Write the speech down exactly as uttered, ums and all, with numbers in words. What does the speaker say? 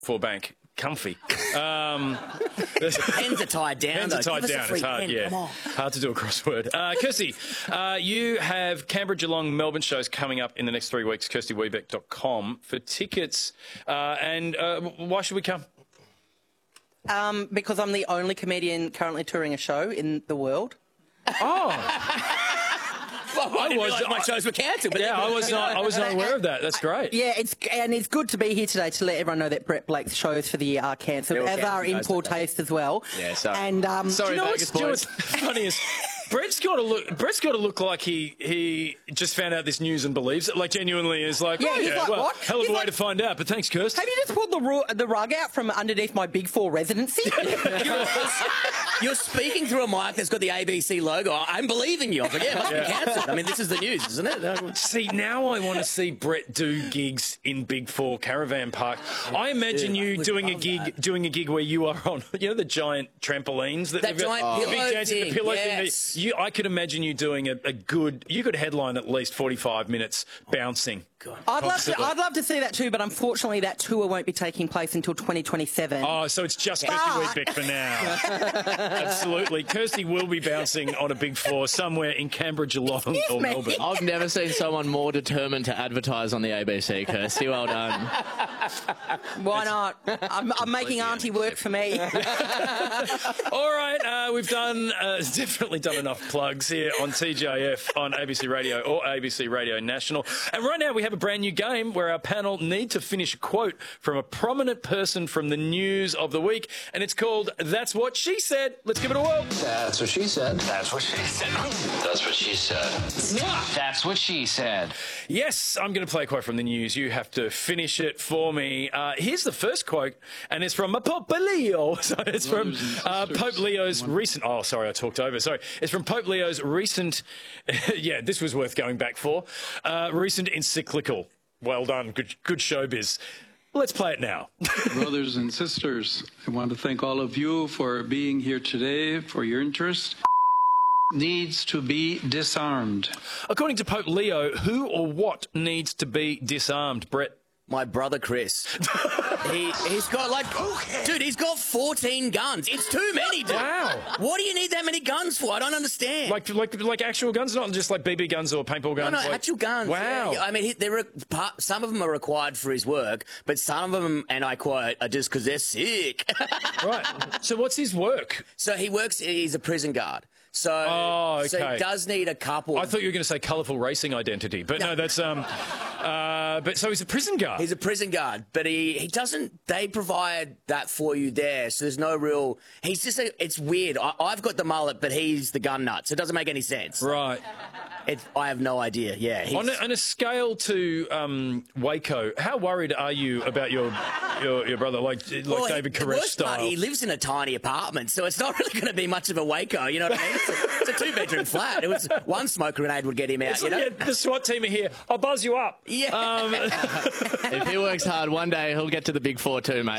Four bank. Comfy. Um, Pens are tied down. Pens are tied down. It's hard, pen. yeah. Hard to do a crossword. Uh, Kirsty, uh, you have Canberra, Geelong, Melbourne shows coming up in the next three weeks. kirsty webeck dot com for tickets. Uh, and uh, why should we come? Um, because I'm the only comedian currently touring a show in the world. Oh. Well, I, I didn't was realise my shows were cancelled. But yeah, I was not. I was not aware of that. That's great. Yeah, it's and it's good to be here today to let everyone know that Brett Blake's shows for the year are cancelled, as cancelled, are In guys, Poor okay. Taste as well. Yeah, sorry. And um, Sorry, You know Vegas what's, you know boys. what's funny is Brett's got to look. Brett's got to look like he he just found out this news and believes it. Like genuinely is like, Yeah, oh, he's yeah, like, well, what? hell of He's a way like- to find out. But thanks, Kirst. have you just pulled the, ru- the rug out from underneath my Big Four residency? You're, you're speaking through a mic that's got the A B C logo. I'm believing you. I was like, yeah, it must Yeah. be cancelled. I mean, this is the news, isn't it? See, now I want to see Brett do gigs in Big Four Caravan Park. I imagine Yeah, I you would doing a love gig, that. doing a gig where you are on, you know, the giant trampolines that That they've got? giant the big pillow dancing, the thing, pillow yes. thing. You, I could imagine you doing a, a good. You could headline at least forty-five minutes bouncing. I'd love to. Constantly. I'd love to see that too, but unfortunately, that tour won't be taking place until twenty twenty-seven. Oh, so it's just Kirsty But- Weebeck for now. Absolutely. Kirsty will be bouncing on a Big Four somewhere in Canberra, Geelong or me. Melbourne. I've never seen someone more determined to advertise on the A B C, Kirsty. Well done. Why not? I'm, I'm making Auntie work for me. All right, uh, we've done uh, definitely done enough plugs here on T J F on A B C Radio or A B C Radio National. And right now we have a brand new game where our panel need to finish a quote from a prominent person from the news of the week, and it's called That's What She Said. Let's give it a whirl. That's what she said. That's what she said. That's what she said. That's what she said. Yes, I'm going to play a quote from the news. You have to finish it for me. Uh, here's the first quote, and it's from Pope Leo. So it's from uh, Pope Leo's recent... Oh, sorry, I talked over. Sorry. It's from Pope Leo's recent... yeah, this was worth going back for. Uh, recent encyclical. Well done. Good, good showbiz. Let's play it now. Brothers and sisters, I want to thank all of you for being here today, for your interest. Needs to be disarmed. According to Pope Leo, who or what needs to be disarmed, Brett? My brother Chris. he, he's got like, dude, he's got fourteen guns. It's too many, dude. Wow. What do you need that many guns for? I don't understand. Like, like, like actual guns, not just like B B guns or paintball guns. No, no, like... actual guns. Wow. Yeah, I mean, he, there are part, some of them are required for his work, but some of them, and I quote, are just because they're sick. Right. So what's his work? So he works. He's a prison guard. So, Oh, so okay. he does need a couple. I thought you were going to say colourful racing identity, but no, No. that's um. Uh, but so he's a prison guard. He's a prison guard, but he, he doesn't. They provide that for you there, so there's no real. He's just. A, it's weird. I, I've got the mullet, but he's the gun nut, so it doesn't make any sense. Right. It, I have no idea. Yeah. he's- On a, on a scale to um, Waco, how worried are you about your your, your brother, like like Well, David the Koresh worst part, style? he lives in a tiny apartment, so it's not really going to be much of a Waco. You know what I mean? It's a, it's a two-bedroom flat. It was one smoke grenade would get him out. It's You like, know? yeah, the SWAT team are here. I'll buzz you up. Yeah. Um, If he works hard, one day he'll get to the Big Four too, mate.